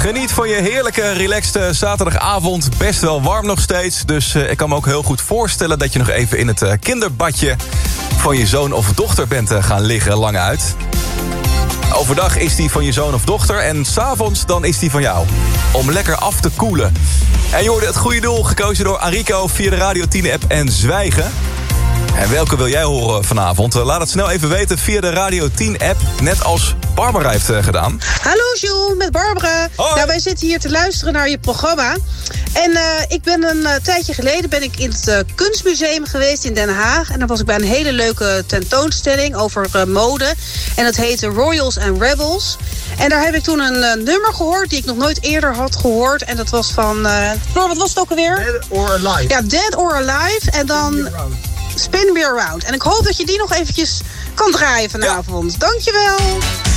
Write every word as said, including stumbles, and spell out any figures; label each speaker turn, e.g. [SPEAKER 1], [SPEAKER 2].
[SPEAKER 1] Geniet van je heerlijke, relaxte zaterdagavond. Best wel warm nog steeds. Dus uh, ik kan me ook heel goed voorstellen dat je nog even in het uh, kinderbadje van je zoon of dochter bent uh, gaan liggen, lang uit. Overdag is die van je zoon of dochter en 's avonds dan is die van jou. Om lekker af te koelen. En je hoorde het goede doel, gekozen door Arico via de Radio tien app en Zwijgen. En welke wil jij horen vanavond? Laat het snel even weten via de Radio tien app, net als Barbara heeft uh, gedaan.
[SPEAKER 2] Hallo Jules, met Barbara.
[SPEAKER 1] Hoi.
[SPEAKER 2] Nou, wij zitten hier te luisteren naar je programma. En uh, ik ben een uh, tijdje geleden ben ik in het uh, Kunstmuseum geweest in Den Haag. En dan was ik bij een hele leuke tentoonstelling over uh, mode. En dat heette Royals and Rebels. En daar heb ik toen een uh, nummer gehoord die ik nog nooit eerder had gehoord. En dat was van... Uh, Floor, wat was het ook alweer?
[SPEAKER 3] Dead or Alive.
[SPEAKER 2] Ja, Dead or Alive. En dan Spin Me Around. En ik hoop dat je die nog eventjes kan draaien vanavond. Ja. Dankjewel.